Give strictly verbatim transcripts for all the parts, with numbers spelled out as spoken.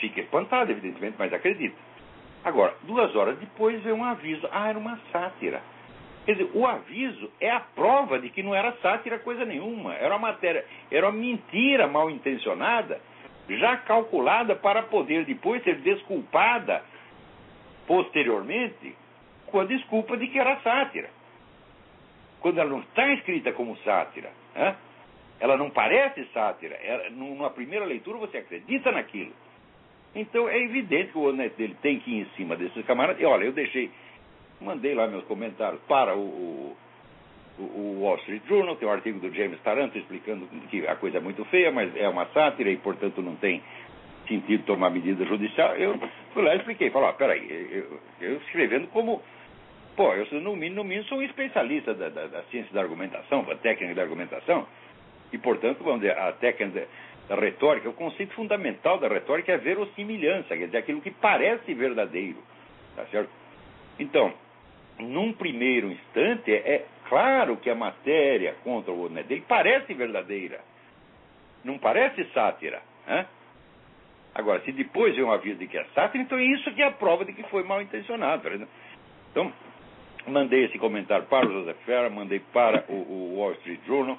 fica espantado, evidentemente, mas acredita. Agora, duas horas depois veio um aviso. Ah, era uma sátira. Quer dizer, o aviso é a prova de que não era sátira coisa nenhuma. Era uma matéria, era uma mentira mal intencionada, já calculada para poder depois ser desculpada posteriormente com a desculpa de que era sátira. Quando ela não está escrita como sátira, né? Ela não parece sátira. Ela, numa primeira leitura você acredita naquilo. Então é evidente que o Onet dele tem que ir em cima desses camaradas. E olha, eu deixei, mandei lá meus comentários para o, o, o Wall Street Journal, tem um artigo do James Taranto explicando que a coisa é muito feia, mas é uma sátira e, portanto, não tem sentido tomar medida judicial. Eu fui lá e expliquei, falei, ó, peraí, eu, eu escrevendo como, pô, eu no mínimo, no mínimo sou um especialista da, da, da ciência da argumentação, da técnica da argumentação, e, portanto, vamos dizer, a técnica da retórica, o conceito fundamental da retórica é a verossimilhança, quer dizer, aquilo que parece verdadeiro, tá certo? Então, num primeiro instante, é claro que a matéria contra o Onet dele parece verdadeira, não parece sátira, né? Agora, se depois vem um aviso de que é sátira, então isso que é a prova de que foi mal intencionado. Então, mandei esse comentário para o Joseph Farah, mandei para o, o Wall Street Journal,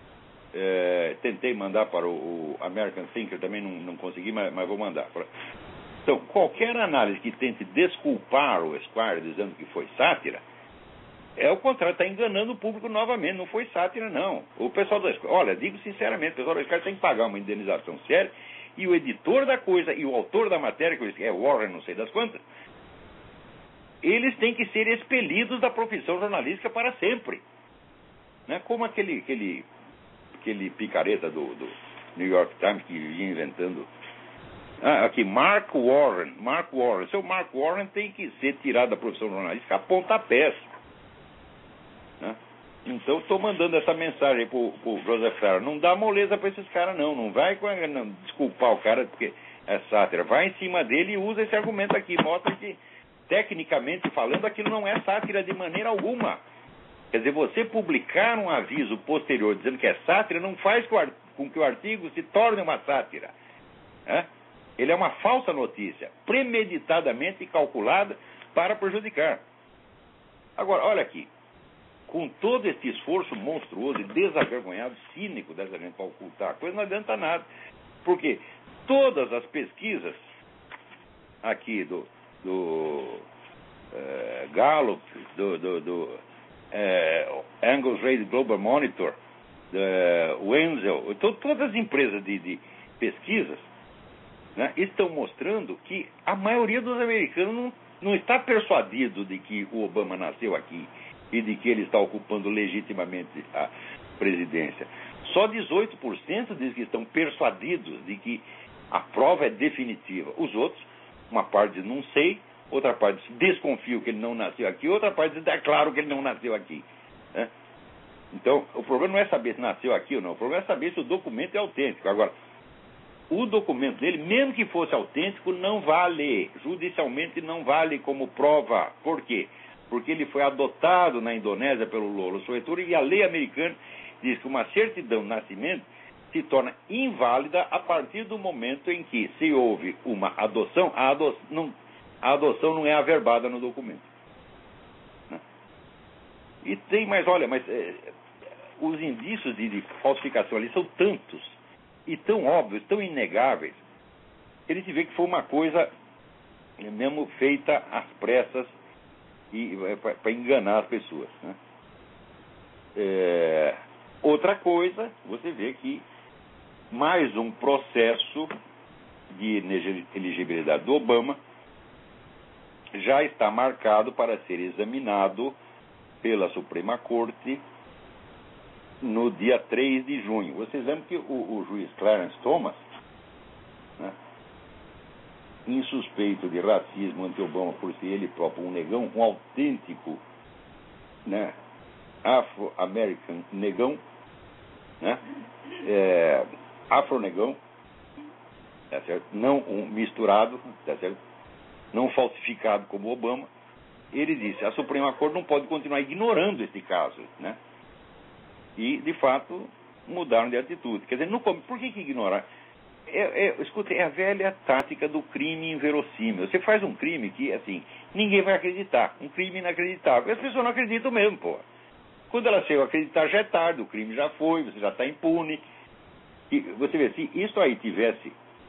é, tentei mandar para o, o American Thinker, também não, não consegui, mas, mas vou mandar. Então, qualquer análise que tente desculpar o Esquire dizendo que foi sátira, é o contrário, está enganando o público novamente, não foi sátira não. O pessoal do Esquire, olha, digo sinceramente, o pessoal do Esquire tem que pagar uma indenização séria, e o editor da coisa e o autor da matéria, que é Warren, não sei das quantas, eles têm que ser expelidos da profissão jornalística para sempre. Né? Como aquele, aquele, aquele picareta do, do New York Times que ia inventando. Ah, aqui, Mark Warren. Mark Warren. Seu Mark Warren tem que ser tirado da profissão jornalística a pontapés. Né? Então, estou mandando essa mensagem para o Joseph Farah. Não dá moleza para esses caras, não. Não vai não, desculpar o cara porque é sátira. Vai em cima dele e usa esse argumento aqui. Mostra que, tecnicamente falando, aquilo não é sátira de maneira alguma. Quer dizer, você publicar um aviso posterior dizendo que é sátira não faz com que o artigo se torne uma sátira. Né? Ele é uma falsa notícia, premeditadamente calculada para prejudicar. Agora, olha aqui. Com todo esse esforço monstruoso e desavergonhado, cínico dessa gente para ocultar a coisa, não adianta nada. Porque todas as pesquisas aqui do, do é, Gallup, do, do, do é, Angus Reid Global Monitor, do Wenzel, to, todas as empresas de, de pesquisas, né, estão mostrando que a maioria dos americanos não, não está persuadido de que o Obama nasceu aqui e de que ele está ocupando legitimamente a presidência. Só dezoito por cento diz que estão persuadidos de que a prova é definitiva. Os outros, uma parte diz não sei, outra parte diz desconfio que ele não nasceu aqui, outra parte diz é claro que ele não nasceu aqui. Né? Então, o problema não é saber se nasceu aqui ou não, o problema é saber se o documento é autêntico. Agora, o documento dele, mesmo que fosse autêntico, não vale, judicialmente não vale como prova. Por quê? Porque ele foi adotado na Indonésia pelo Lolo Soetoro e a lei americana diz que uma certidão de nascimento se torna inválida a partir do momento em que se houve uma adoção, a adoção não, a adoção não é averbada no documento. Né? E tem mais, olha, mas é, os indícios de, de falsificação ali são tantos e tão óbvios, tão inegáveis, que ele se vê que foi uma coisa mesmo feita às pressas e para enganar as pessoas. Né? É, outra coisa, você vê que mais um processo de elegibilidade do Obama já está marcado para ser examinado pela Suprema Corte no dia três de junho. Vocês lembram que o, o juiz Clarence Thomas, né, insuspeito de racismo anti-Obama por ser ele próprio um negão, um autêntico, né, afro-american negão, né, é, afro-negão, tá certo? Não um misturado, tá certo? Não falsificado como Obama, ele disse, a Suprema Corte não pode continuar ignorando esse caso, né? E, de fato, mudaram de atitude. Quer dizer, no, por que, que ignorar? É, é, escuta, é a velha tática do crime inverossímil. Você faz um crime que, assim, ninguém vai acreditar. Um crime inacreditável. E as pessoas não acreditam mesmo, pô. Quando elas chegam a acreditar, já é tarde. O crime já foi, você já está impune. E você vê, se isso aí tivesse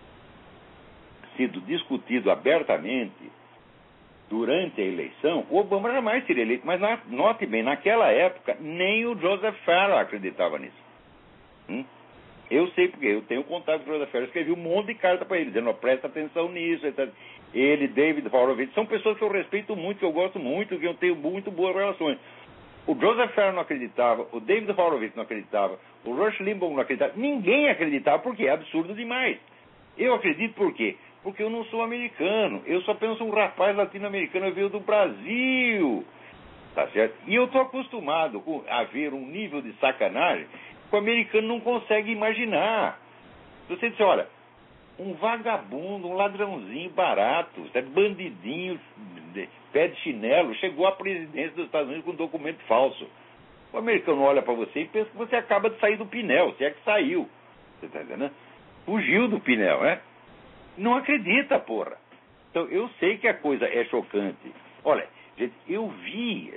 sido discutido abertamente durante a eleição, o Obama jamais seria eleito. Mas na, note bem, naquela época, nem o Joseph Farrell acreditava nisso. Hum? Eu sei porque eu tenho contato com o Joseph Farrell, escrevi um monte de carta para ele, dizendo, presta atenção nisso, etcétera. Ele, David Horowitz, são pessoas que eu respeito muito, que eu gosto muito, que eu tenho muito boas relações. O Joseph Farrell não acreditava, o David Horowitz não acreditava, o Rush Limbaugh não acreditava, ninguém acreditava porque é absurdo demais. Eu acredito por quê? Porque eu não sou americano, eu sou apenas um rapaz latino-americano, eu venho do Brasil, tá certo? E eu estou acostumado a ver um nível de sacanagem que o americano não consegue imaginar. Você diz, olha, um vagabundo, um ladrãozinho barato, sabe, bandidinho, de, pé de chinelo, chegou à presidência dos Estados Unidos com um documento falso. O americano olha para você e pensa que você acaba de sair do Pinel, se é que saiu. Você está entendendo? Fugiu do Pinel, né? Não acredita, porra. Então, eu sei que a coisa é chocante. Olha, gente, eu vi,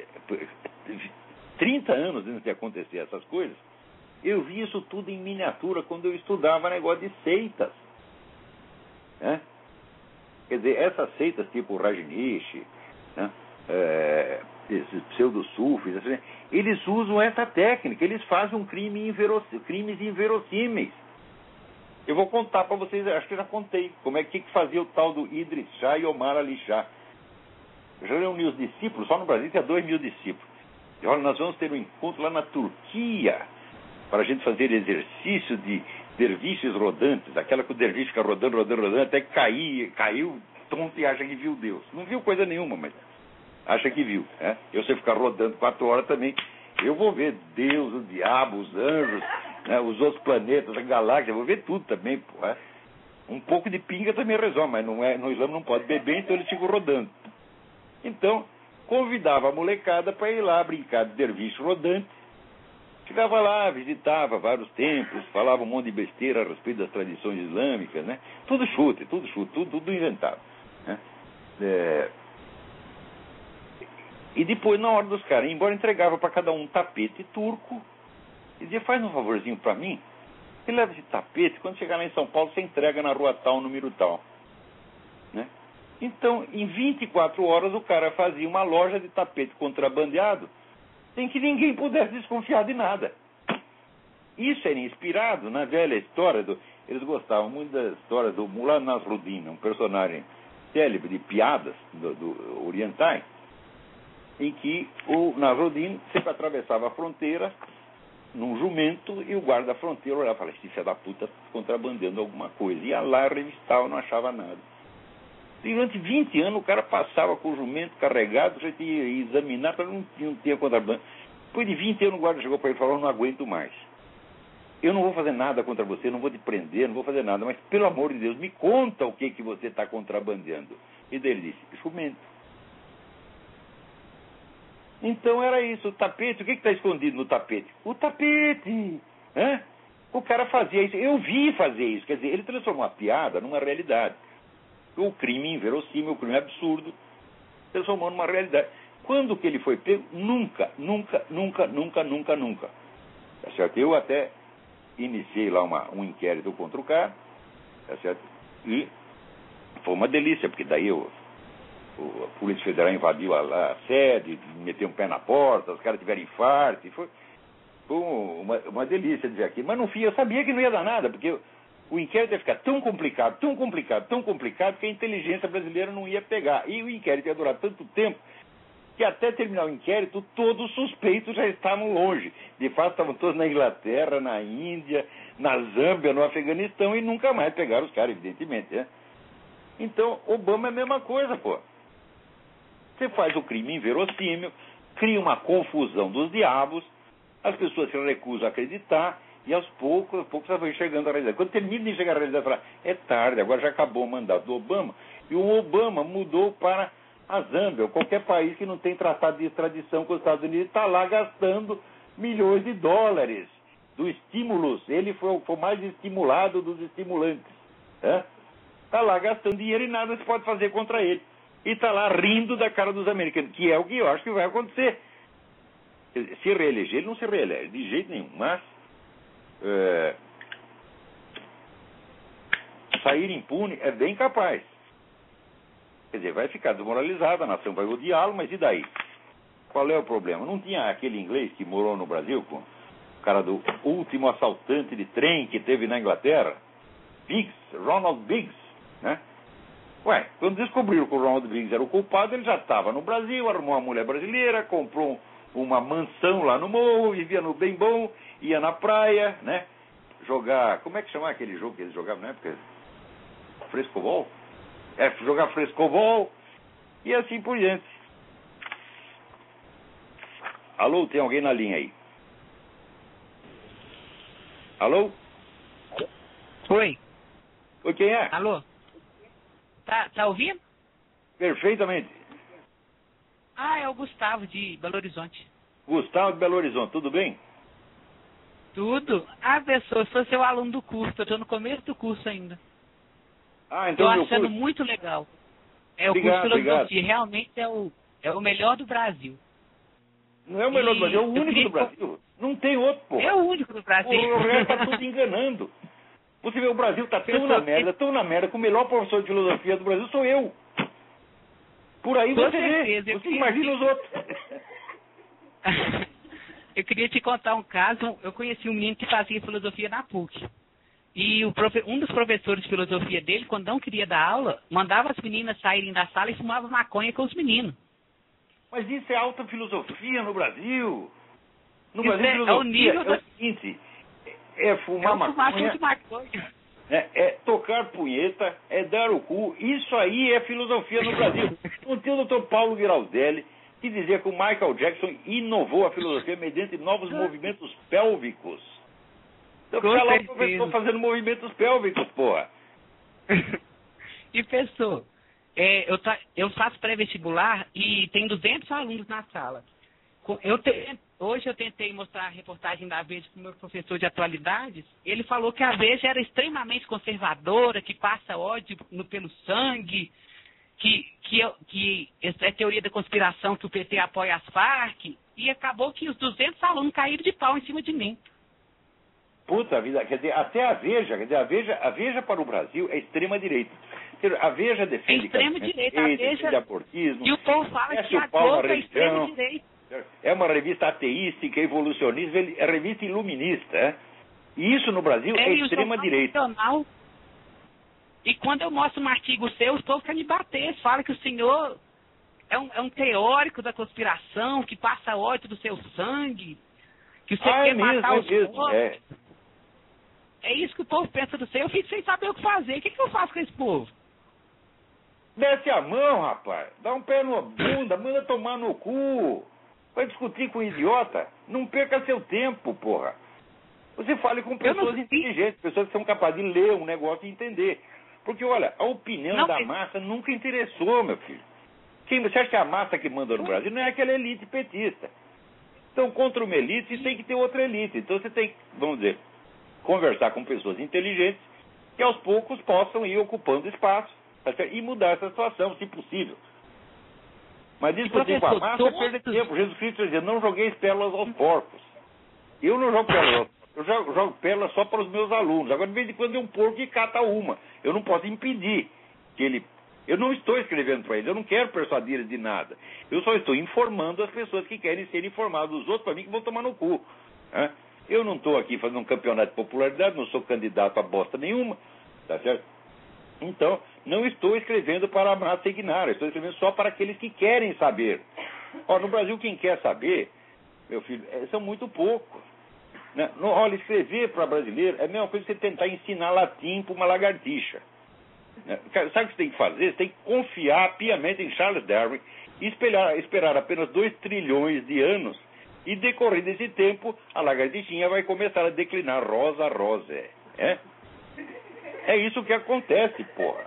trinta anos antes de acontecer essas coisas, eu vi isso tudo em miniatura quando eu estudava negócio de seitas. Né? Quer dizer, essas seitas tipo Rajneesh, né? é, esses pseudo-sufis, assim, eles usam essa técnica, eles fazem um crime inverossí- crimes inverossímeis. Eu vou contar para vocês, acho que eu já contei, como é que, que fazia o tal do Idris Shah e Omar Ali Shah. Eu já reuni os discípulos, só no Brasil tinha dois mil discípulos. E olha, nós vamos ter um encontro lá na Turquia, para a gente fazer exercício de derviches rodantes, aquela que o derviche fica rodando, rodando, rodando, até que cai, caiu tonto e acha que viu Deus. Não viu coisa nenhuma, mas acha que viu. Né? Eu sei ficar rodando quatro horas também, eu vou ver Deus, o diabo, os anjos, né, os outros planetas, a galáxia, eu vou ver tudo também. Pô, é? Um pouco de pinga também resolve, mas não é, no Islã não pode beber, então eles ficam rodando. Então, convidava a molecada para ir lá brincar de derviche rodante. Ficava lá, visitava vários templos, falava um monte de besteira a respeito das tradições islâmicas, né? Tudo chute, tudo chute, tudo, tudo inventado. Né? É... E depois, na hora dos caras, embora entregava para cada um um tapete turco, e dizia, faz um favorzinho para mim, você leva esse tapete, quando chegar lá em São Paulo, você entrega na rua tal, número tal. Né? Então, em vinte e quatro horas, o cara fazia uma loja de tapete contrabandeado, sem que ninguém pudesse desconfiar de nada. Isso era inspirado na velha história do... Eles gostavam muito da história do Mullah Nasruddin, um personagem célebre de piadas do, do orientais, em que o Nasruddin sempre atravessava a fronteira num jumento e o guarda da fronteira olhava e falava, esse filho da puta contrabandeando alguma coisa. Ia lá, revistava, não achava nada. Durante vinte anos o cara passava com o jumento carregado, já tinha ia examinar, para não, não tinha contrabando. Depois de vinte anos o guarda chegou para ele e falou, não aguento mais. Eu não vou fazer nada contra você, não vou te prender, não vou fazer nada, mas pelo amor de Deus, me conta o que, que você está contrabandeando. E daí ele disse, jumento. Então era isso, o tapete, o que está escondido no tapete? O tapete! Hã? O cara fazia isso, eu vi fazer isso, quer dizer, ele transformou a piada numa realidade. O crime inverossímil, o crime absurdo, transformou numa realidade. Quando que ele foi pego? Nunca, nunca, nunca, nunca, nunca, nunca. Tá certo? Eu até iniciei lá uma, um inquérito contra o cara, tá certo? E foi uma delícia, porque daí eu, o, a Polícia Federal invadiu a, a sede, meteu um pé na porta, os caras tiveram infarto, e foi, foi uma, uma delícia de ver aqui. Mas no fim eu sabia que não ia dar nada, porque o inquérito ia ficar tão complicado, tão complicado, tão complicado, que a inteligência brasileira não ia pegar. E o inquérito ia durar tanto tempo, que até terminar o inquérito, todos os suspeitos já estavam longe. De fato, estavam todos na Inglaterra, na Índia, na Zâmbia, no Afeganistão, e nunca mais pegaram os caras, evidentemente. Né? Então, Obama é a mesma coisa, pô. Você faz o crime inverossímil, cria uma confusão dos diabos, as pessoas se recusam a acreditar, e aos poucos, aos poucos elas vão enxergando a realidade. Quando termina de enxergar a realidade, fala, é tarde, agora já acabou o mandato do Obama, e o Obama mudou para a Zâmbia, ou qualquer país que não tem tratado de extradição com os Estados Unidos, está lá gastando milhões de dólares do estímulos. Ele foi o, foi o mais estimulado dos estimulantes. Está lá gastando dinheiro e nada se pode fazer contra ele. E está lá rindo da cara dos americanos, que é o que eu acho que vai acontecer. Se reeleger, ele não se reelege de jeito nenhum, mas é, sair impune é bem capaz. Quer dizer, vai ficar desmoralizado, a nação vai odiá-lo, mas e daí? Qual é o problema? Não tinha aquele inglês que morou no Brasil, com o cara do último assaltante de trem que teve na Inglaterra? Biggs, Ronald Biggs, né? Ué, quando descobriram que o Ronald Biggs era o culpado, ele já estava no Brasil, arrumou uma mulher brasileira, comprou uma mansão lá no morro, vivia no bem bom, ia na praia, né? Jogar, como é que chamava aquele jogo que eles jogavam na época? Frescobol? É, jogar frescobol e assim por diante. Alô, tem alguém na linha aí? Alô? Oi. Oi, quem é? Alô? Tá, tá ouvindo? Perfeitamente. Ah, é o Gustavo de Belo Horizonte. Gustavo de Belo Horizonte, tudo bem? Tudo? Ah, pessoa, eu sou seu aluno do curso, eu tô no começo do curso ainda. Ah, então tô meu achando curso... muito legal. É o Obrigado, curso de filosofia, obrigado. realmente é o, é o melhor do Brasil. Não é o melhor do E Brasil, é o eu único queria- do Brasil. Não tem outro, pô. É o único do Brasil. O resto está tudo enganando. Você vê, o Brasil está tão Pessoa na que- merda, tão na merda, que o melhor professor de filosofia do Brasil sou eu. Por aí Com você vê. certeza, eu Você queria- imagina os outros. Eu queria te contar um caso. Eu conheci um menino que fazia filosofia na P U C. E o profe- um dos professores de filosofia dele, quando não queria dar aula, mandava as meninas saírem da sala e fumava maconha com os meninos. Mas isso é alta filosofia no Brasil. No Isso Brasil, é- é o filosofia nível é da- o seguinte, é fumar É um fumação maconha, de maconha. né, é tocar punheta, é dar o cu. Isso aí é filosofia no Brasil. Não tem o doutor Paulo Giraldelli, que dizia que o Michael Jackson inovou a filosofia mediante novos movimentos pélvicos. Então Com fica lá o certeza. professor fazendo movimentos pélvicos, porra. E pessoa, é, eu, ta- eu faço pré-vestibular e tem duzentos alunos na sala. Co- Eu te- hoje eu tentei mostrar a reportagem da Veja para o meu professor de atualidades. Ele falou que a Veja era extremamente conservadora, que passa ódio no- pelo sangue, que, que, eu- que essa é teoria da conspiração, que o P T apoia as Farc. E acabou que os duzentos alunos caíram de pau em cima de mim. Puta vida, quer dizer, até a Veja, quer dizer, a Veja, a Veja para o Brasil é extrema-direita. Quer dizer, a Veja defende É extrema-direita, a casamento, Veja- defende abortismo, E o povo fala desce que o a pau na Globo é religião. extrema-direita. É uma revista ateística, evolucionista, é revista iluminista. É? E isso no Brasil é, É, e o extrema-direita. Jornal Nacional. E quando eu mostro um artigo seu, os povos querem me bater. Eles falam que o senhor é um, é um teórico da conspiração, que passa ódio do seu sangue, que você Ah, quer é mesmo, matar é os mesmo. povos. É. É isso que o povo pensa do seu. Eu fico sem saber o que fazer. O que, que eu faço com esse povo? Desce a mão, rapaz. Dá um pé na bunda, manda tomar no cu. Vai discutir com um idiota? Não perca seu tempo, porra. Você fale com pessoas não- inteligentes, pessoas que são capazes de ler um negócio e entender. Porque, olha, a opinião Não, da mas- massa nunca interessou, meu filho. Quem, você acha que a massa que manda no Brasil não é aquela elite petista? Então, contra uma elite, você tem que ter outra elite. Então, você tem que, vamos dizer, conversar com pessoas inteligentes que aos poucos possam ir ocupando espaço, tá certo? E mudar essa situação, se possível. Mas discutir com a professor, massa é perder todos- tempo. Jesus Cristo dizia, não joguei pérolas aos porcos. Eu não jogo pérolas aos porcos. Eu jogo, jogo pérolas só para os meus alunos. Agora, de vez em quando, é um porco que cata uma. Eu não posso impedir que ele... Eu não estou escrevendo para ele, eu não quero persuadir ele de nada. Eu só estou informando as pessoas que querem ser informadas. Os outros, para mim, que vão tomar no cu. Né? Eu não estou aqui fazendo um campeonato de popularidade, não sou candidato a bosta nenhuma. Tá certo? Então, não estou escrevendo para a massa ignária, estou escrevendo só para aqueles que querem saber. Ó, no Brasil, quem quer saber, meu filho, é, são muito poucos. Né? No, olha, escrever para brasileiro é a mesma coisa que você tentar ensinar latim para uma lagartixa. Né? Sabe o que você tem que fazer? Você tem que confiar piamente em Charles Darwin e esperar, esperar apenas dois trilhões de anos, e decorrer desse tempo, a lagartixinha vai começar a declinar rosa a rosa. É? É isso que acontece, porra.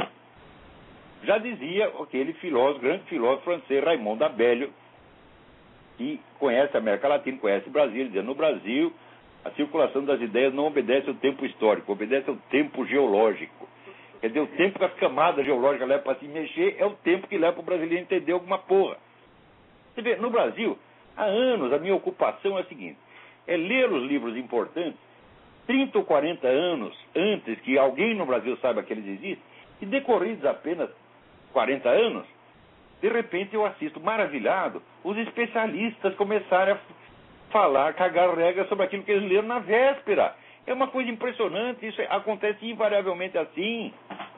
Já dizia aquele filósofo, grande filósofo francês, Raymond Abelio, que conhece a América Latina, conhece o Brasil, dizendo, no Brasil, a circulação das ideias não obedece ao tempo histórico, obedece ao tempo geológico. Quer dizer, o tempo que as camadas geológicas levam para se mexer é o tempo que leva para o brasileiro entender alguma porra. Você vê, no Brasil, há anos, a minha ocupação é a seguinte: é ler os livros importantes trinta ou quarenta anos antes que alguém no Brasil saiba que eles existem, e decorridos apenas quarenta anos, de repente eu assisto maravilhado os especialistas começarem a falar, cagar regras sobre aquilo que eles leram na véspera. É uma coisa impressionante, isso acontece invariavelmente assim.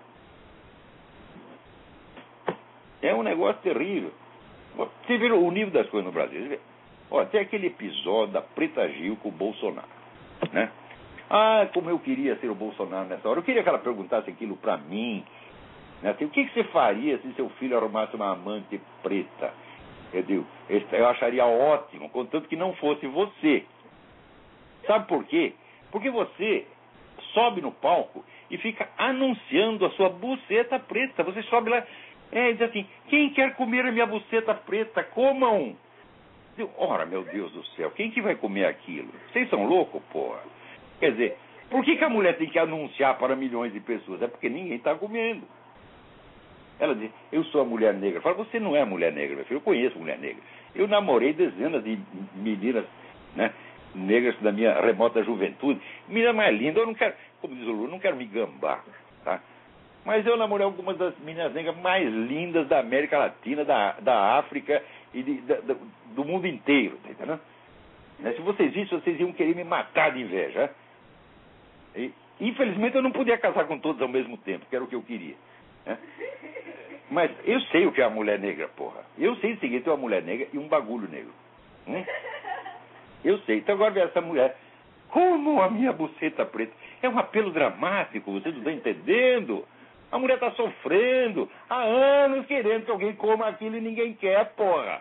É um negócio terrível. Você vê o nível das coisas no Brasil. Olha, tem aquele episódio da Preta Gil com o Bolsonaro, né? Ah, como eu queria ser o Bolsonaro nessa hora. Eu queria que ela perguntasse aquilo pra mim, né? Assim, o que, que você faria se seu filho arrumasse uma amante preta? Eu digo, eu acharia ótimo, contanto que não fosse você. Sabe por quê? Porque você sobe no palco e fica anunciando a sua buceta preta. Você sobe lá, é, e diz assim: quem quer comer a minha buceta preta? Comam! Eu, ora, meu Deus do céu, quem que vai comer aquilo? Vocês são loucos, porra? Quer dizer, por que, que a mulher tem que anunciar para milhões de pessoas? É porque ninguém está comendo. Ela diz: eu sou a mulher negra. Fala: você não é a mulher negra, meu filho. Eu conheço mulher negra. Eu namorei dezenas de meninas, né, negras da minha remota juventude. Menina mais linda, eu não quero, como diz o Lula, não quero me gambar, tá? Mas eu namorei algumas das meninas negras mais lindas da América Latina, da, da África e de, da, da, do mundo inteiro, tá entendendo? Se vocês vissem, vocês iam querer me matar de inveja. E, infelizmente eu não podia casar com todos ao mesmo tempo, que era o que eu queria, né? Mas eu sei o que é a mulher negra, porra. Eu sei o seguinte: é uma mulher negra e um bagulho negro. Hum? Eu sei. Então agora vem essa mulher. Como a minha buceta preta? É um apelo dramático, vocês não estão entendendo? A mulher está sofrendo há anos querendo que alguém coma aquilo e ninguém quer, porra.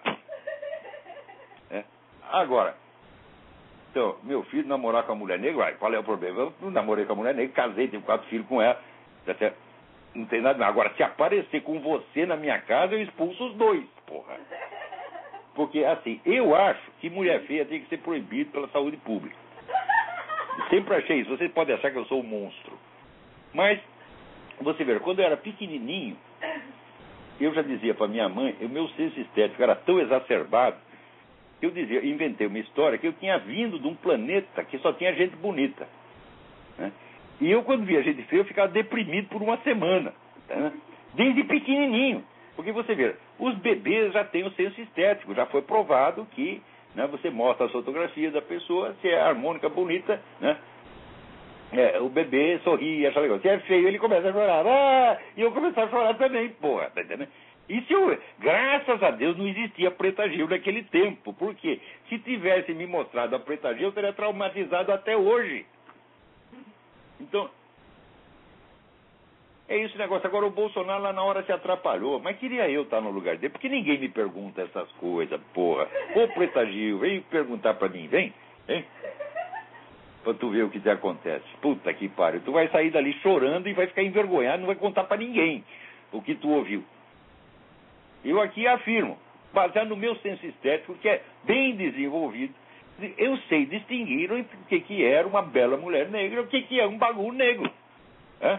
É. Agora, então, meu filho namorar com a mulher negra, qual é o problema? Eu namorei com a mulher negra, casei, tive quatro filhos com ela. Não tem nada. Agora, se aparecer com você na minha casa, eu expulso os dois, porra. Porque, assim, eu acho que mulher feia tem que ser proibido pela saúde pública. Sempre achei isso. Vocês podem achar que eu sou um monstro. Mas, você vê, quando eu era pequenininho, eu já dizia para minha mãe, o meu senso estético era tão exacerbado, que eu dizia, eu inventei uma história que eu tinha vindo de um planeta que só tinha gente bonita, né? E eu, quando via gente feia, eu ficava deprimido por uma semana, tá? Desde pequenininho. Porque você vê, os bebês já têm o senso estético, já foi provado que, né, você mostra a fotografia da pessoa, se é harmônica, bonita, né? É, o bebê sorri, acha legal. Se é feio, ele começa a chorar. Ah, e eu começar a chorar também, porra, tá entendendo? E se eu, graças a Deus, não existia Preta Gil naquele tempo. Por quê? Se tivesse me mostrado a Preta Gil, eu teria traumatizado até hoje. Então, é esse negócio. Agora, o Bolsonaro lá na hora se atrapalhou. Mas queria eu estar no lugar dele, porque ninguém me pergunta essas coisas, porra. Ô, Preta Gil, vem perguntar pra mim, vem, vem. Pra tu ver o que te acontece. Puta que pariu. Tu vai sair dali chorando e vai ficar envergonhado, não vai contar pra ninguém o que tu ouviu. Eu aqui afirmo, baseado no meu senso estético, que é bem desenvolvido, eu sei distinguir o que, que era uma bela mulher negra e o que, que é um bagulho negro. É?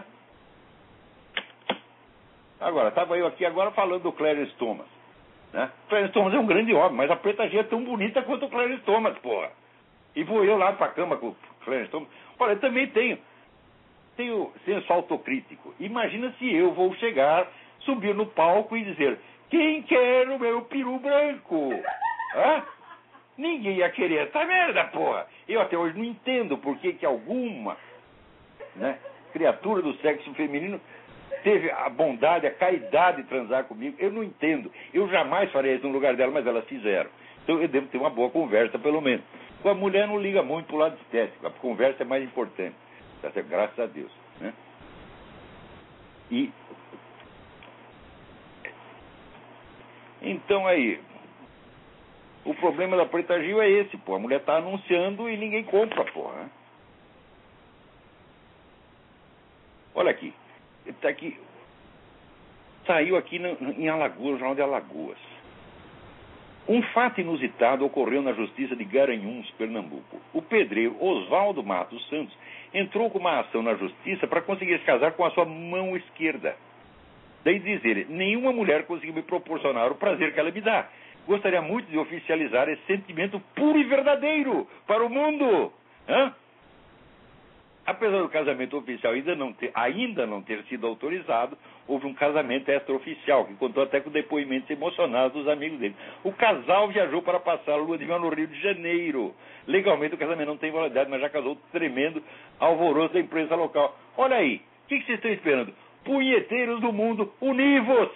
Agora, estava eu aqui agora falando do Clarence Thomas, né? Clarence Thomas é um grande homem, mas a Preta Gil é tão bonita quanto o Clarence Thomas, porra. E vou eu lá pra cama com o Clarence Thomas. Olha, eu também tenho, tenho senso autocrítico. Imagina se eu vou chegar, subir no palco e dizer: quem quer o meu peru branco? Hã? Ninguém ia querer essa merda, porra. Eu até hoje não entendo por que que alguma, né, criatura do sexo feminino teve a bondade, a caridade de transar comigo. Eu não entendo. Eu jamais faria isso no lugar dela, mas elas fizeram. Então eu devo ter uma boa conversa, pelo menos. A mulher não liga muito pro lado estético. A conversa é mais importante. Graças a Deus, né? E então aí, o problema da Preta Gil é esse, pô. A mulher tá anunciando e ninguém compra, porra, né? Olha aqui. Tá aqui. Saiu aqui no, em Alagoas, no Jornal de Alagoas. Um fato inusitado ocorreu na Justiça de Garanhuns, Pernambuco. O pedreiro Oswaldo Matos Santos entrou com uma ação na Justiça para conseguir se casar com a sua mão esquerda. Daí diz ele, nenhuma mulher conseguiu me proporcionar o prazer que ela me dá. Gostaria muito de oficializar esse sentimento puro e verdadeiro para o mundo. Hã? Apesar do casamento oficial ainda não, ter, ainda não ter sido autorizado, houve um casamento extraoficial, que contou até com depoimentos emocionados dos amigos dele. O casal viajou para passar a lua de mel no Rio de Janeiro. Legalmente o casamento não tem validade, mas já causou tremendo alvoroço da imprensa local. Olha aí, o que, que vocês estão esperando? Punheteiros do mundo, univos!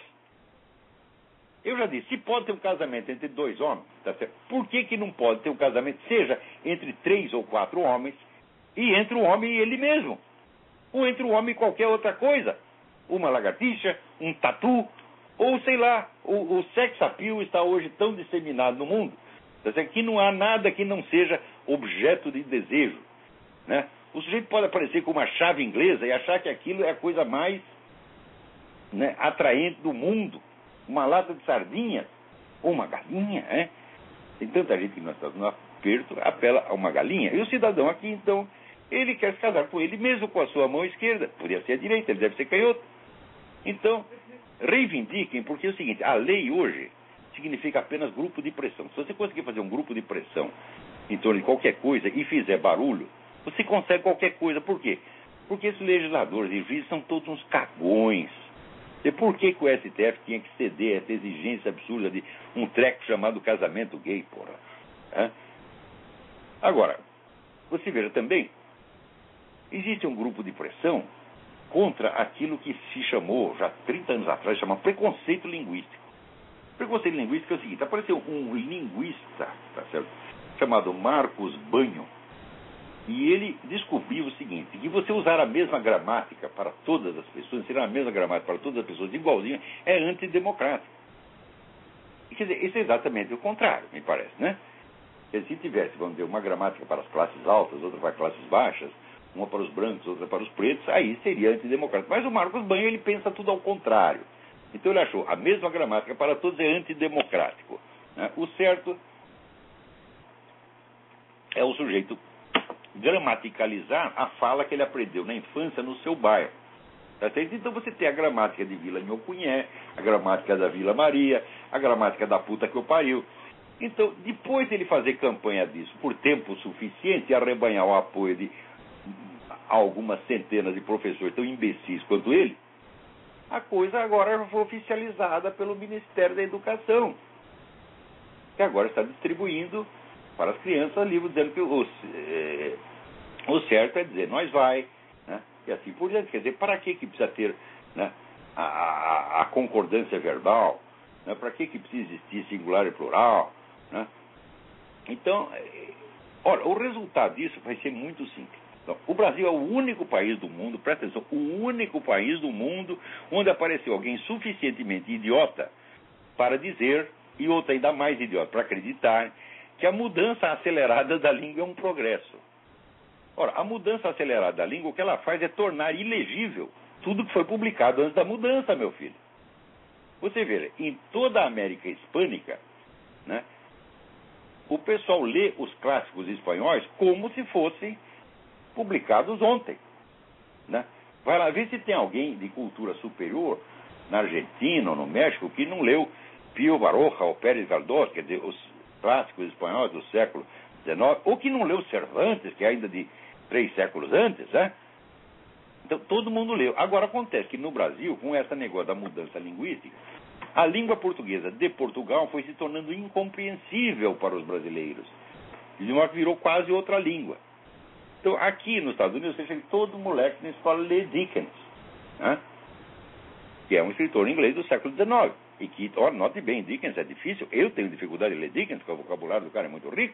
Eu já disse, se pode ter um casamento entre dois homens, tá certo? Por que, que não pode ter um casamento, seja entre três ou quatro homens, e entre o homem e ele mesmo? Ou entre o homem e qualquer outra coisa? Uma lagartixa, um tatu, ou sei lá, o, o sex appeal está hoje tão disseminado no mundo, tá certo? Que não há nada que não seja objeto de desejo, né? O sujeito pode aparecer com uma chave inglesa e achar que aquilo é a coisa mais, né, atraente do mundo. Uma lata de sardinhas, ou uma galinha, né? Tem tanta gente que nós estamos no aperto, apela a uma galinha. E o cidadão aqui, então, ele quer se casar com ele mesmo com a sua mão esquerda. Podia ser a direita, ele deve ser canhoto. Então, reivindiquem, porque é o seguinte, a lei hoje significa apenas grupo de pressão. Se você conseguir fazer um grupo de pressão em torno de qualquer coisa e fizer barulho, você consegue qualquer coisa. Por quê? Porque esses legisladores e juízes são todos uns cagões. E por que, que o S T F tinha que ceder a essa exigência absurda de um treco chamado casamento gay, porra? É? Agora, você veja também, existe um grupo de pressão contra aquilo que se chamou, já trinta anos atrás, chama preconceito linguístico. Preconceito linguístico é o seguinte, apareceu um linguista, tá certo, chamado Marcos Banho, e ele descobriu o seguinte, que você usar a mesma gramática para todas as pessoas, ensinar a mesma gramática para todas as pessoas igualzinha, é antidemocrático. E, quer dizer, isso é exatamente o contrário, me parece, né? Quer dizer, se tivesse, vamos dizer, uma gramática para as classes altas, outra para as classes baixas, uma para os brancos, outra para os pretos, aí seria antidemocrático. Mas o Marcos Banho, ele pensa tudo ao contrário. Então ele achou, a mesma gramática para todos é antidemocrático, né? O certo é o sujeito gramaticalizar a fala que ele aprendeu na infância no seu bairro. Tá certo? Então você tem a gramática de Vila Nhocunhé, a gramática da Vila Maria, a gramática da puta que eu pariu. Então, depois de ele fazer campanha disso por tempo suficiente e arrebanhar o apoio de algumas centenas de professores tão imbecis quanto ele, a coisa agora já foi oficializada pelo Ministério da Educação, que agora está distribuindo para as crianças livros dizendo que o, é, o certo é dizer nós vai, né? E assim por diante. Quer dizer, para que, que precisa ter, né, a, a, a concordância verbal, né? Para que, que precisa existir singular e plural, né? Então, é, ora, o resultado disso vai ser muito simples. Então, o Brasil é o único país do mundo, presta atenção, o único país do mundo onde apareceu alguém suficientemente idiota para dizer, e outro ainda mais idiota para acreditar, que a mudança acelerada da língua é um progresso. Ora, a mudança acelerada da língua, o que ela faz é tornar ilegível tudo que foi publicado antes da mudança, meu filho. Você veja, em toda a América Hispânica, né, o pessoal lê os clássicos espanhóis como se fossem publicados ontem, né? Vai lá ver se tem alguém de cultura superior na Argentina ou no México que não leu Pío Baroja ou Pérez Galdós, quer dizer, os clássicos espanhóis do século dezenove, ou que não leu Cervantes, que é ainda de três séculos antes, né? Então, todo mundo leu. Agora, acontece que no Brasil, com essa negócio da mudança linguística, a língua portuguesa de Portugal foi se tornando incompreensível para os brasileiros. E de modo que virou quase outra língua. Então, aqui nos Estados Unidos, você chega todo moleque na escola lê Dickens, né? Que é um escritor inglês do século dezenove. E que, ó, note bem, Dickens é difícil. Eu tenho dificuldade de ler Dickens, porque o vocabulário do cara é muito rico.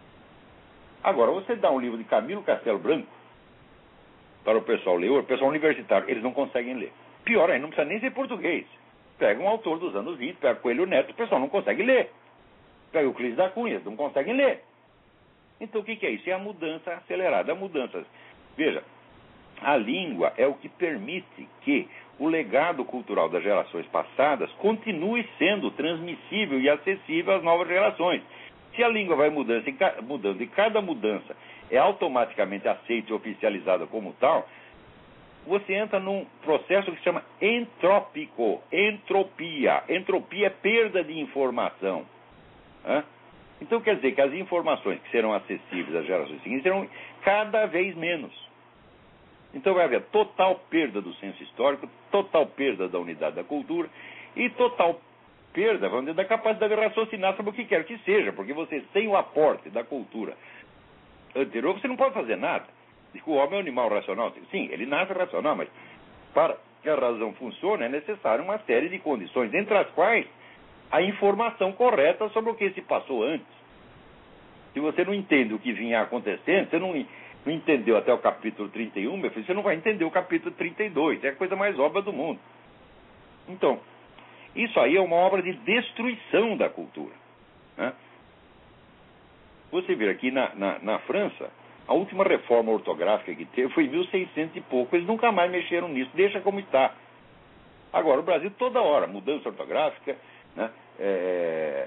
Agora, você dá um livro de Camilo Castelo Branco para o pessoal ler, o pessoal universitário, eles não conseguem ler. Pior ainda, não precisa nem ser português. Pega um autor dos anos vinte, pega Coelho Neto, o pessoal não consegue ler. Pega o Clis da Cunha, eles não conseguem ler. Então, o que, que é isso? É a mudança acelerada. A mudança, veja, a língua é o que permite que o legado cultural das gerações passadas continue sendo transmissível e acessível às novas gerações. Se a língua vai mudando, mudando e cada mudança é automaticamente aceita e oficializada como tal, você entra num processo que se chama entrópico, entropia. Entropia é perda de informação. Né? Então quer dizer que as informações que serão acessíveis às gerações seguintes serão cada vez menos. Então vai haver total perda do senso histórico, total perda da unidade da cultura e total perda, vamos dizer, da capacidade de raciocinar sobre o que quer que seja, porque você sem o aporte da cultura anterior, você não pode fazer nada. Diz que o homem é um animal racional. Sim, ele nasce racional, mas para que a razão funcione é necessário uma série de condições, entre as quais a informação correta sobre o que se passou antes. Se você não entende o que vinha acontecendo, você não, não entendeu até o capítulo trinta e um, meu filho, você não vai entender o capítulo trinta e dois. É a coisa mais óbvia do mundo. Então, isso aí é uma obra de destruição da cultura. Né? Você vê aqui na, na, na França, a última reforma ortográfica que teve foi em mil e seiscentos e pouco. Eles nunca mais mexeram nisso. Deixa como está. Agora, o Brasil, toda hora, mudança ortográfica, né? É,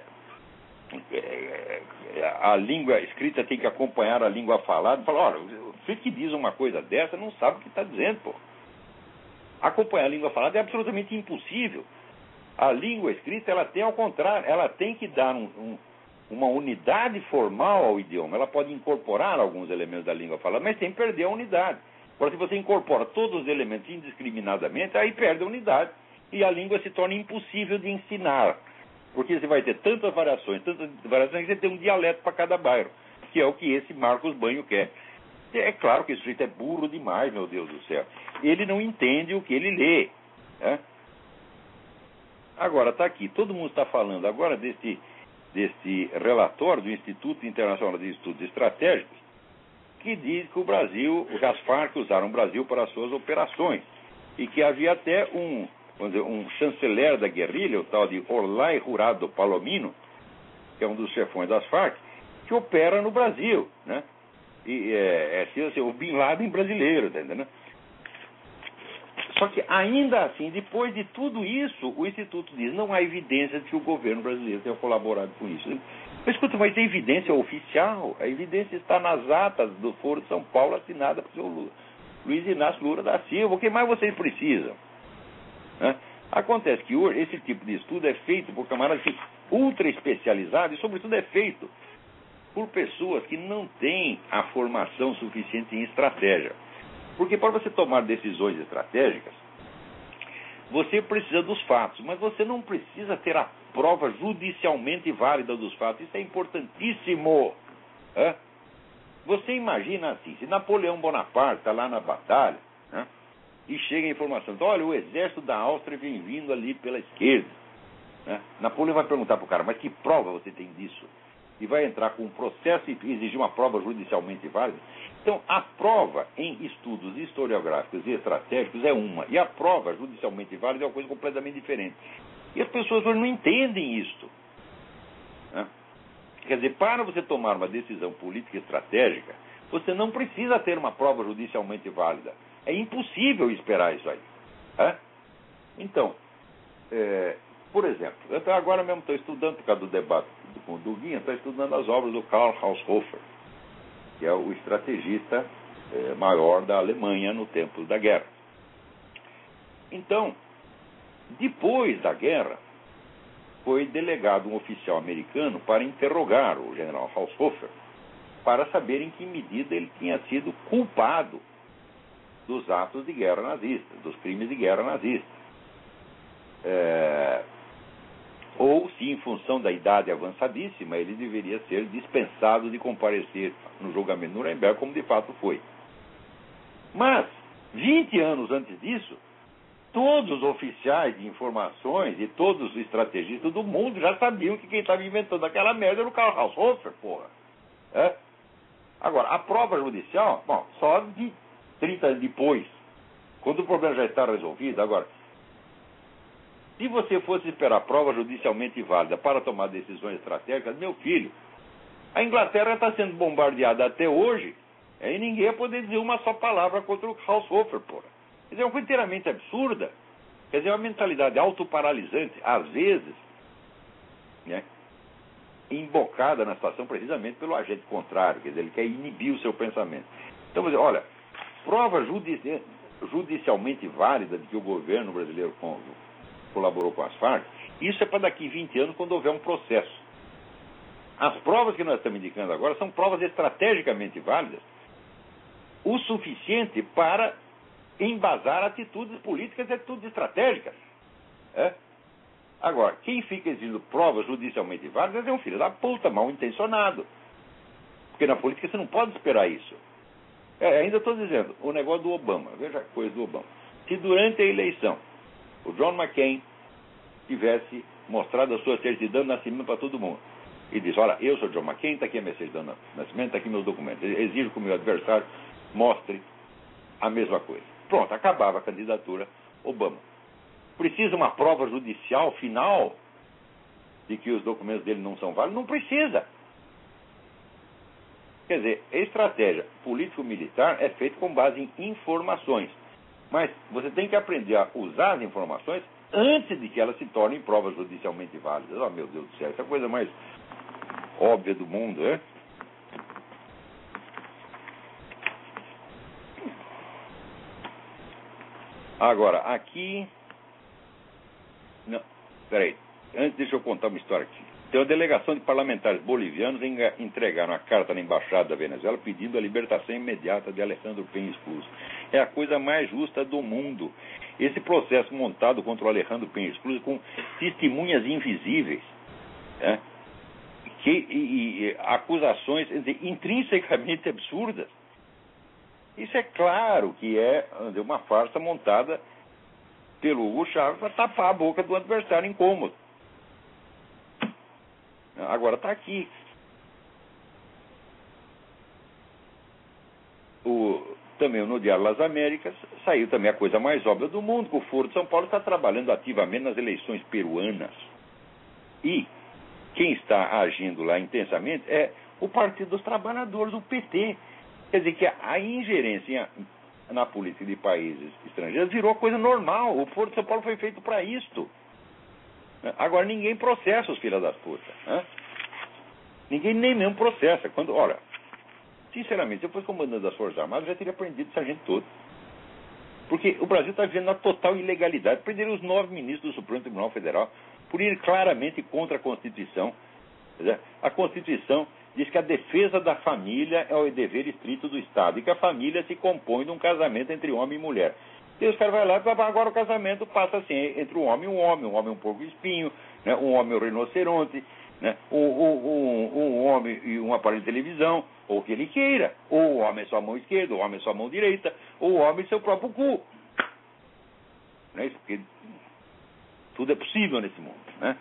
é, a língua escrita tem que acompanhar a língua falada. Fala, olha, você que diz uma coisa dessa não sabe o que está dizendo, pô. Acompanhar a língua falada é absolutamente impossível. A língua escrita, ela tem ao contrário, ela tem que dar um, um uma unidade formal ao idioma. Ela pode incorporar alguns elementos da língua falada, mas sem perder a unidade. Agora, se você incorpora todos os elementos indiscriminadamente, aí perde a unidade e a língua se torna impossível de ensinar. Porque você vai ter tantas variações, tantas variações, que você tem um dialeto para cada bairro, que é o que esse Marcos Banho quer. É claro que esse sujeito é burro demais, meu Deus do céu. Ele não entende o que ele lê. Né? Agora, está aqui, todo mundo está falando agora desse... desse relatório do Instituto Internacional de Estudos Estratégicos, que diz que o Brasil, os as Farc usaram o Brasil para as suas operações, e que havia até um, vamos dizer, um chanceler da guerrilha, o tal de Olay Jurado Palomino, que é um dos chefões das Farc, que opera no Brasil, né? E é, é assim, o Bin Laden brasileiro, tá entendendo? Só que, ainda assim, depois de tudo isso, o Instituto diz, não há evidência de que o governo brasileiro tenha colaborado com isso. Mas, escuta, mas a evidência oficial, a evidência está nas atas do Foro de São Paulo, assinada pelo senhor Lula, Luiz Inácio Lula da Silva. O que mais vocês precisam? Né? Acontece que hoje, esse tipo de estudo é feito por camaradas ultra especializados e, sobretudo, é feito por pessoas que não têm a formação suficiente em estratégia. Porque para você tomar decisões estratégicas, você precisa dos fatos, mas você não precisa ter a prova judicialmente válida dos fatos. Isso é importantíssimo. É? Você imagina assim, se Napoleão Bonaparte está lá na batalha, né, e chega a informação, então, olha, o exército da Áustria vem vindo ali pela esquerda. Né? Napoleão vai perguntar para o cara, mas que prova você tem disso? E vai entrar com um processo e exigir uma prova judicialmente válida. Então, a prova em estudos historiográficos e estratégicos é uma, e a prova judicialmente válida é uma coisa completamente diferente. E as pessoas hoje não entendem isto. Né? Quer dizer, para você tomar uma decisão política estratégica, você não precisa ter uma prova judicialmente válida. É impossível esperar isso aí. Né? Então, é, por exemplo, eu agora mesmo estou estudando, por causa do debate com o Duguinha, estou estudando as obras do Karl Haushofer, que é o estrategista é, maior da Alemanha no tempo da guerra. Então, depois da guerra, foi delegado um oficial americano para interrogar o general Haushofer, para saber em que medida ele tinha sido culpado dos atos de guerra nazista, dos crimes de guerra nazista. É, ou se, em função da idade avançadíssima, ele deveria ser dispensado de comparecer no julgamento de Nuremberg, como de fato foi. Mas, vinte anos antes disso, todos os oficiais de informações e todos os estrategistas do mundo já sabiam que quem estava inventando aquela merda era o Karl Haushofer, porra. É? Agora, a prova judicial, bom, só de trinta anos depois, quando o problema já está resolvido. Agora, se você fosse esperar prova judicialmente válida para tomar decisões estratégicas, meu filho, a Inglaterra está sendo bombardeada até hoje, e ninguém ia poder dizer uma só palavra contra o Haushofer, porra. Isso é uma coisa inteiramente absurda. Quer dizer, é uma mentalidade autoparalisante, às vezes, né, embocada na situação precisamente pelo agente contrário, quer dizer, ele quer inibir o seu pensamento. Então, você, olha, prova judici- judicialmente válida de que o governo brasileiro colaborou com as Farc, isso é para daqui vinte anos, quando houver um processo. As provas que nós estamos indicando agora são provas estrategicamente válidas, o suficiente para embasar atitudes políticas e atitudes estratégicas. É? Agora, quem fica exigindo provas judicialmente válidas é um filho da puta, mal intencionado. Porque na política você não pode esperar isso. É, ainda estou dizendo, o negócio do Obama, veja a coisa do Obama. Se durante a eleição o John McCain tivesse mostrado a sua certidão de nascimento para todo mundo e disse, olha, eu sou John McCain, está aqui a minha certidão de nascimento, está aqui meus documentos, exijo que o meu adversário mostre a mesma coisa. Pronto, acabava a candidatura Obama. Precisa uma prova judicial final de que os documentos dele não são válidos? Não precisa. Quer dizer, a estratégia político-militar é feita com base em informações. Mas você tem que aprender a usar as informações antes de que elas se tornem provas judicialmente válidas. Oh, meu Deus do céu, essa é a coisa mais óbvia do mundo, é? Agora, aqui... Não, peraí. Antes, deixa eu contar uma história aqui. Tem uma delegação de parlamentares bolivianos entregaram a carta na Embaixada da Venezuela pedindo a libertação imediata de Alejandro Penha Cruz. É a coisa mais justa do mundo. Esse processo montado contra o Alejandro Penha Cruz com testemunhas invisíveis, né? que, e, e acusações intrinsecamente absurdas. Isso é claro que é uma farsa montada pelo Hugo Chávez para tapar a boca do adversário incômodo. Agora está aqui. O, também no Diário das Américas saiu também a coisa mais óbvia do mundo, que o Foro de São Paulo está trabalhando ativamente nas eleições peruanas. E quem está agindo lá intensamente é o Partido dos Trabalhadores, o P T. Quer dizer que a ingerência na política de países estrangeiros virou coisa normal. O Foro de São Paulo foi feito para isto. Agora ninguém processa os filhos das putas. Né? Ninguém nem mesmo processa. Quando, olha, sinceramente, se eu fosse comandante das Forças Armadas, eu já teria prendido essa gente toda. Porque o Brasil está vivendo na total ilegalidade. Prenderam os nove ministros do Supremo Tribunal Federal por ir claramente contra a Constituição. A Constituição diz que a defesa da família é o dever estrito do Estado e que a família se compõe de um casamento entre homem e mulher. E os caras vão lá e agora o casamento passa assim, entre um homem e um homem, um homem e um porco espinho, né? Um homem e um rinoceronte, né? um, um, um, um homem e um aparelho de televisão, ou o que ele queira, ou o homem é sua mão esquerda, ou o homem é sua mão direita, ou o homem é seu próprio cu. Não é isso? Porque tudo é possível nesse mundo, né?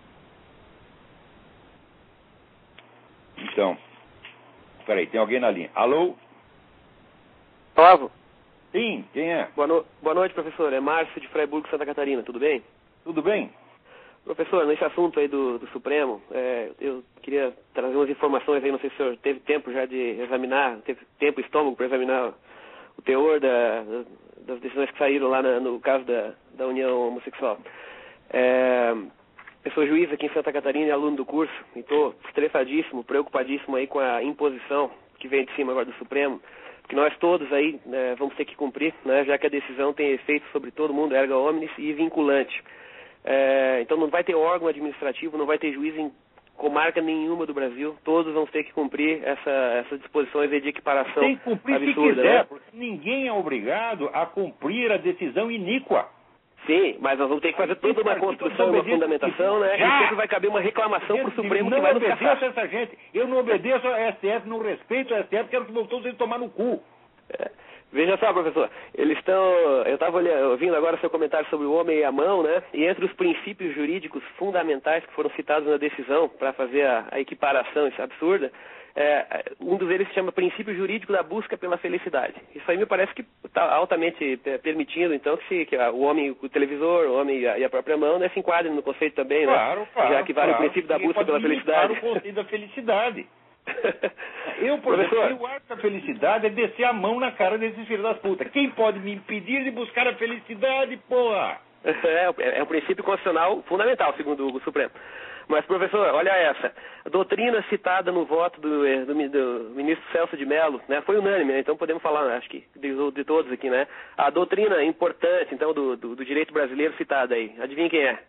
Então, peraí, tem alguém na linha. Alô? Olavo? Sim, quem é? Boa, no... Boa noite, professor. É Márcio de Freiburg, Santa Catarina. Tudo bem? Tudo bem? Professor, nesse assunto aí do, do Supremo, é, eu queria trazer umas informações aí, não sei se o senhor teve tempo já de examinar, teve tempo e estômago para examinar o teor da, das decisões que saíram lá na, no caso da, da união homossexual. É, eu sou juiz aqui em Santa Catarina e aluno do curso, e estou estressadíssimo, preocupadíssimo aí com a imposição que vem de cima agora do Supremo, que nós todos aí né, vamos ter que cumprir, né, já que a decisão tem efeito sobre todo mundo, erga omnes, e vinculante. É, então não vai ter órgão administrativo, não vai ter juiz em comarca nenhuma do Brasil, todos vão ter que cumprir essa, essas disposições de equiparação tem que cumprir absurda. Se quiser, né? porque ninguém é obrigado a cumprir a decisão iníqua. Sim, mas nós vamos ter que fazer toda uma construção, uma fundamentação, né? E sempre vai caber uma reclamação para o Supremo que vai nos caçar. Eu não obedeço a essa gente. Eu não obedeço a S T F, não respeito a S T F, quero que todos eles tomar no cu. É. Veja só, professor, eles estão... Eu estava ouvindo agora seu comentário sobre o homem e a mão, né? E entre os princípios jurídicos fundamentais que foram citados na decisão para fazer a, a equiparação, isso é absurda, é, um dos eles se chama princípio jurídico da busca pela felicidade. Isso aí me parece que está altamente permitindo, então, que, se, que o homem, o televisor, o homem e a própria mão, né, se enquadrem no conceito também, né? Claro, claro. Já que vale claro, o princípio da busca pela felicidade. Claro, o conceito da felicidade. Eu, por Professor, exemplo, o arco da felicidade é descer a mão na cara desses filhos das putas. Quem pode me impedir de buscar a felicidade, porra? É, é um princípio constitucional fundamental, segundo o Supremo. Mas, professor, olha essa. A doutrina citada no voto do, do, do ministro Celso de Mello, né, foi unânime, né, então podemos falar, acho que, de, de todos aqui, né? A doutrina importante, então, do, do, do direito brasileiro citada aí. Adivinha quem é?